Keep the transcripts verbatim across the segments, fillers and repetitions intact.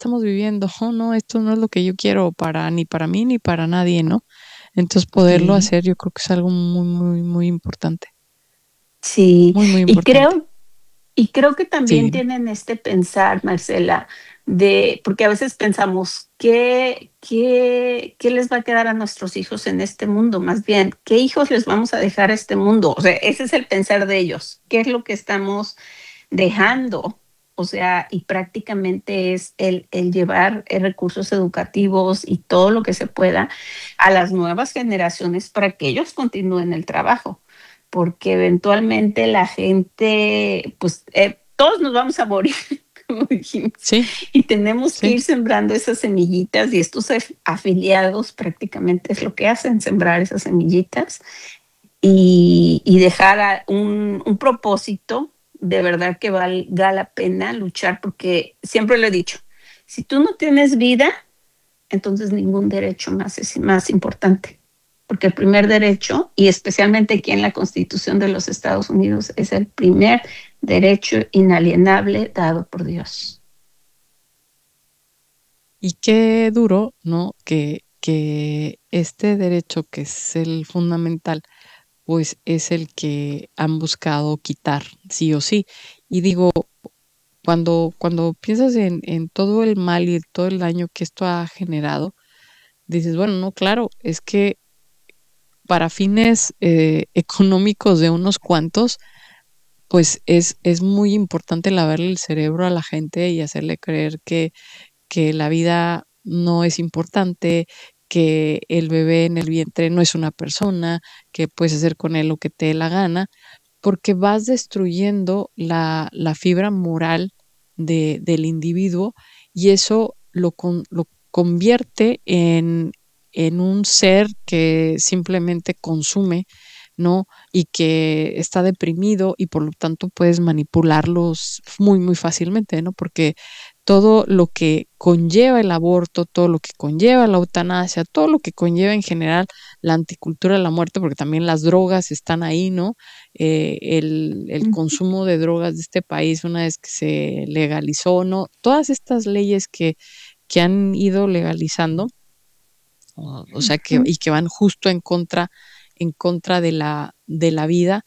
estamos viviendo, oh, no, esto no es lo que yo quiero para ni para mí ni para nadie, ¿no? Entonces poderlo Sí, hacer yo creo que es algo muy, muy, muy importante, sí. muy, muy Y importante. creo, y creo que Sí, también dime. tienen este pensar, Marcela, de, porque a veces pensamos, ¿qué, qué, qué les va a quedar a nuestros hijos en este mundo? Más bien, ¿qué hijos les vamos a dejar a este mundo? O sea, ese es el pensar de ellos. ¿Qué es lo que estamos dejando? O sea, y prácticamente es el, el llevar eh, recursos educativos y todo lo que se pueda a las nuevas generaciones para que ellos continúen el trabajo, porque eventualmente la gente, pues eh, todos nos vamos a morir, como dijimos, Sí, y tenemos que sí. ir sembrando esas semillitas y estos afiliados prácticamente es lo que hacen, sembrar esas semillitas y, y dejar a un, un propósito de verdad que valga la pena luchar, porque siempre lo he dicho, si tú no tienes vida, entonces ningún derecho más es más importante, porque el primer derecho, y especialmente aquí en la Constitución de los Estados Unidos, es el primer derecho inalienable dado por Dios. Y qué duro, ¿no? Que, que este derecho, que es el fundamental, pues es el que han buscado quitar, sí o sí. Y digo, cuando, cuando piensas en, en todo el mal y todo el daño que esto ha generado, dices, bueno, no, claro, es que para fines eh, económicos de unos cuantos, pues es, es muy importante lavarle el cerebro a la gente y hacerle creer que, que la vida no es importante, que el bebé en el vientre no es una persona, que puedes hacer con él lo que te dé la gana, porque vas destruyendo la, la fibra moral de, del individuo y eso lo, con, lo convierte en, en un ser que simplemente consume, ¿no? Y que está deprimido y por lo tanto puedes manipularlos muy, muy fácilmente, ¿no? Porque todo lo que conlleva el aborto, todo lo que conlleva la eutanasia, todo lo que conlleva en general la anticultura de la muerte, porque también las drogas están ahí, ¿no? Eh, el, el consumo de drogas de este país una vez que se legalizó, ¿no? Todas estas leyes que, que han ido legalizando, o, o sea, que, y que van justo en contra, en contra de la, de la vida,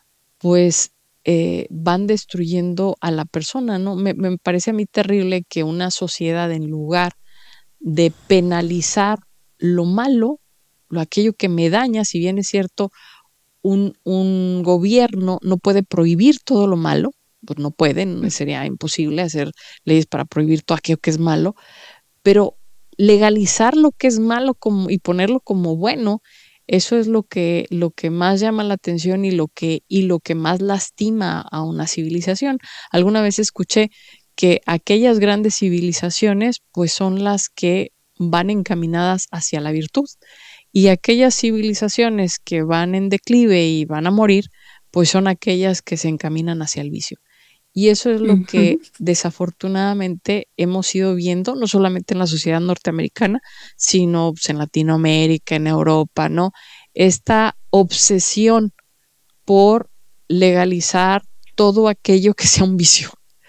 pues eh, van destruyendo a la persona, ¿no? Me, me parece a mí terrible que una sociedad, en lugar de penalizar lo malo, lo aquello que me daña, si bien es cierto, un, un gobierno no puede prohibir todo lo malo, pues no pueden, sería imposible hacer leyes para prohibir todo aquello que es malo, pero legalizar lo que es malo como, y ponerlo como bueno, eso es lo que, lo que más llama la atención y lo que, y lo que más lastima a una civilización. Alguna vez escuché que aquellas grandes civilizaciones pues son las que van encaminadas hacia la virtud y aquellas civilizaciones que van en declive y van a morir pues son aquellas que se encaminan hacia el vicio. Y eso es lo que Ujú. desafortunadamente hemos ido viendo, no solamente en la sociedad norteamericana, sino pues, en Latinoamérica, en Europa, ¿no? Esta obsesión por legalizar todo aquello que sea un vicio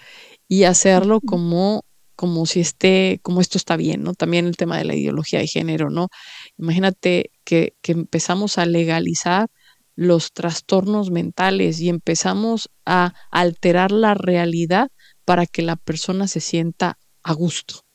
y hacerlo como, como si esté, como esto está bien, ¿no? También el tema de la ideología de género, ¿no? Imagínate que, que empezamos a legalizar los trastornos mentales y empezamos a alterar la realidad para que la persona se sienta a gusto.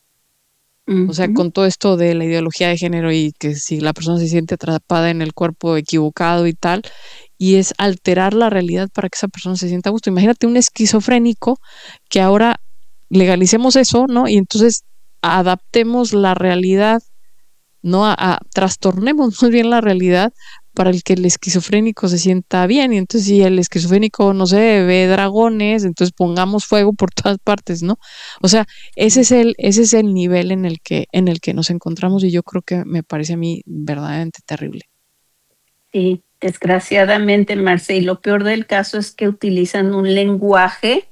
O sea, Ujú. con todo esto de la ideología de género y que si la persona se siente atrapada en el cuerpo equivocado y tal, y es alterar la realidad para que esa persona se sienta a gusto. Imagínate un esquizofrénico que ahora legalicemos eso, ¿no? Y entonces adaptemos la realidad, ¿no? A, a trastornemos más bien la realidad para el que el esquizofrénico se sienta bien. Y entonces, si el esquizofrénico, no sé, ve dragones, entonces pongamos fuego por todas partes, ¿no? O sea, ese es el, ese es el nivel en el que, en el que nos encontramos, y yo creo que me parece a mí verdaderamente terrible. Sí, desgraciadamente, Marce, y lo peor del caso es que utilizan un lenguaje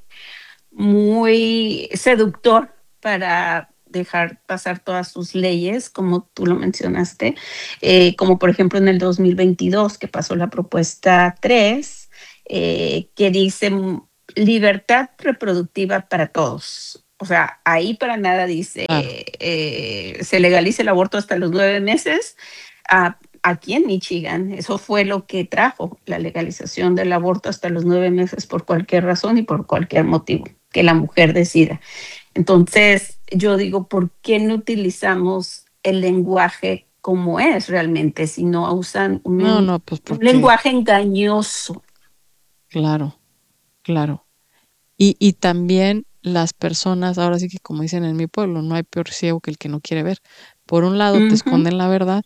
muy seductor para dejar pasar todas sus leyes, como tú lo mencionaste, eh, como por ejemplo en el dos mil veintidós que pasó la propuesta tres, eh, que dice mm, libertad reproductiva para todos. O sea, ahí para nada dice Claro. eh, se legalice el aborto hasta los nueve meses. Ah, aquí en Michigan, eso fue lo que trajo la legalización del aborto hasta los nueve meses por cualquier razón y por cualquier motivo que la mujer decida. Entonces, yo digo, ¿por qué no utilizamos el lenguaje como es realmente, si no usan un, No, no, pues un porque, lenguaje engañoso? claro, claro. Y, y también las personas, ahora sí que como dicen en mi pueblo, no hay peor ciego que el que no quiere ver. Por un lado te Ujú, esconden la verdad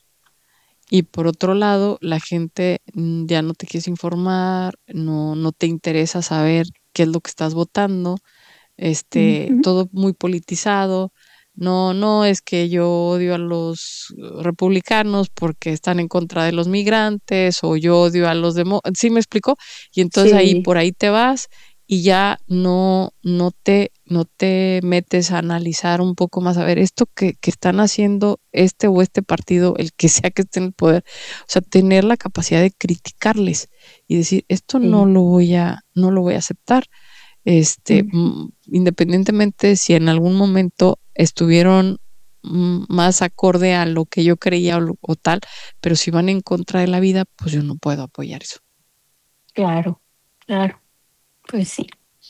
y por otro lado la gente mm, ya no te quieres informar, no, no te interesa saber qué es lo que estás votando, este, ujú, todo muy politizado. No, no es que yo odio a los republicanos porque están en contra de los migrantes o yo odio a los demócratas, ¿sí me explico? Y entonces ahí sí, por ahí te vas y ya no, no te, no te metes a analizar un poco más, a ver, esto que, que están haciendo este o este partido, el que sea que esté en el poder, o sea, tener la capacidad de criticarles y decir, esto no sí. lo voy a, no lo voy a aceptar este, Ujú, mm, independientemente si en algún momento estuvieron mm, más acorde a lo que yo creía o, lo- o tal, pero si van en contra de la vida, pues yo no puedo apoyar eso. claro, claro, pues sí.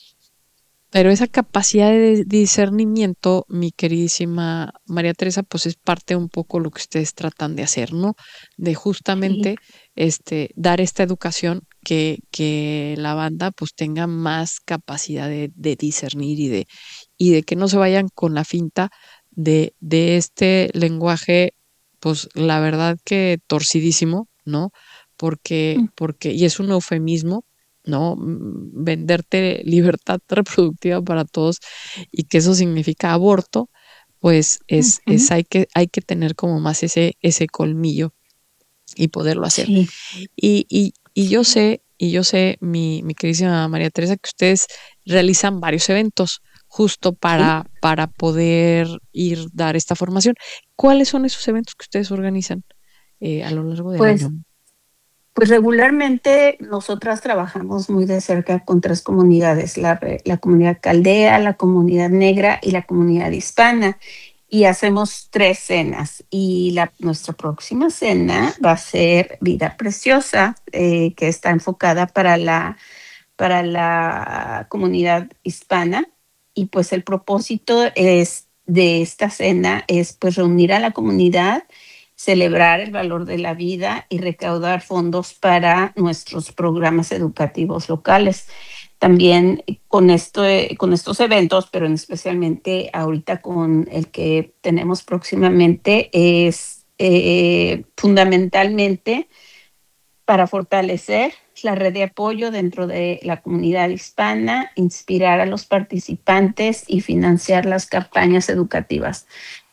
Pero esa capacidad de discernimiento, mi queridísima María Teresa, pues es parte un poco lo que ustedes tratan de hacer, ¿no? De Sí, justamente este, dar esta educación que, que la banda pues tenga más capacidad de, de discernir y de, y de que no se vayan con la finta de, de este lenguaje, pues la verdad que torcidísimo, ¿no? Porque, mm, porque, y es un eufemismo, ¿no? Mm, Venderte libertad reproductiva para todos y que eso significa aborto, pues es, es ujú, hay que, hay que tener como más ese, ese colmillo y poderlo hacer. sí, Y, y, y yo sí. sé, y yo sé, mi, mi queridísima María Teresa, que ustedes realizan varios eventos justo Sí, para, para poder ir dar esta formación. ¿Cuáles son esos eventos que ustedes organizan eh, a lo largo del año? pues, pues regularmente nosotras trabajamos muy de cerca con tres comunidades, la, re- la comunidad caldea, la comunidad negra y la comunidad hispana. Y hacemos tres cenas. Y la, nuestra próxima cena va a ser Vida Preciosa, eh, que está enfocada para la para la comunidad hispana y pues el propósito es de esta cena es pues reunir a la comunidad, celebrar el valor de la vida y recaudar fondos para nuestros programas educativos locales. También con, esto, con estos eventos, pero especialmente ahorita con el que tenemos próximamente, es eh, fundamentalmente para fortalecer la red de apoyo dentro de la comunidad hispana, inspirar a los participantes y financiar las campañas educativas.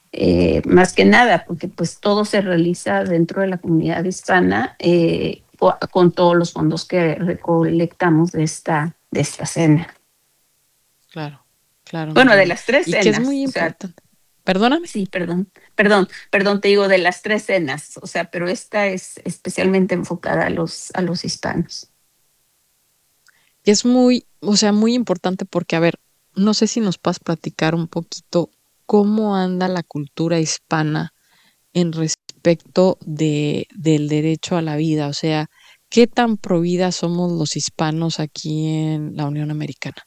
Eh, más que nada, porque pues todo se realiza dentro de la comunidad hispana eh, con todos los fondos que recolectamos de esta, de esta cena. Claro, claro, mi Bueno, de reina. las tres Y que es muy cenas, o sea, importante. Perdóname. sí, perdón, perdón, perdón, te digo de las tres cenas, o sea, pero esta es especialmente enfocada a los, a los hispanos. Y es muy, o sea, muy importante porque, a ver, no sé si nos puedas platicar un poquito cómo anda la cultura hispana en respecto de, del derecho a la vida, o sea, qué tan provida somos los hispanos aquí en la Unión Americana.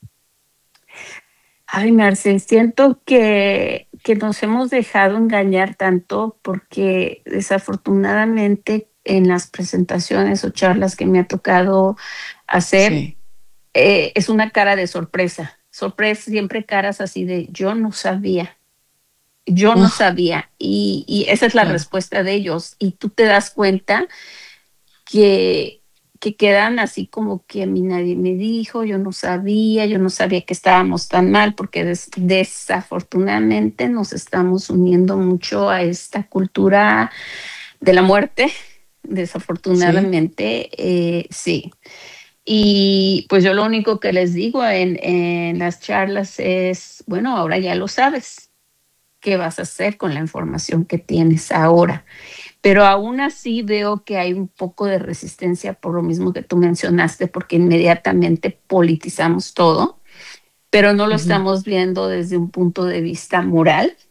Ay, Marce, siento que, que nos hemos dejado engañar tanto porque desafortunadamente en las presentaciones o charlas que me ha tocado hacer, Sí. eh, es una cara de sorpresa. Sorpresa, siempre caras así de yo no sabía, yo no Ah, sabía. Y, y esa es la claro, respuesta de ellos. Y tú te das cuenta que, que quedan así como que a mí nadie me dijo, yo no sabía, yo no sabía que estábamos tan mal, porque des- desafortunadamente nos estamos uniendo mucho a esta cultura de la muerte, sí, desafortunadamente, eh, sí. Y pues yo lo único que les digo en, en las charlas es, bueno, ahora ya lo sabes, ¿qué vas a hacer con la información que tienes ahora? Pero aún así veo que hay un poco de resistencia por lo mismo que tú mencionaste, porque inmediatamente politizamos todo. pero no lo Ujú. estamos viendo desde un punto de vista moral.